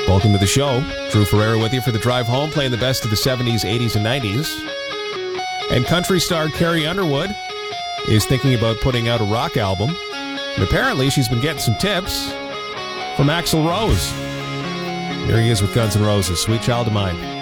Welcome to the show. Drew Ferreira with you for the drive home, playing the best of the 70s, 80s, and 90s. And country star Carrie Underwood is thinking about putting out a rock album. And apparently she's been getting some tips from Axl Rose. Here he is with Guns N' Roses, Sweet Child of Mine.